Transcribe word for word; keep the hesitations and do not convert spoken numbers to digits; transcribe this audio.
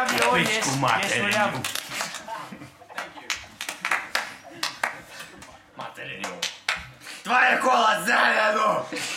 Фабіо, є, Пичку є материну. варіант. Материну. Твоє коло зелену!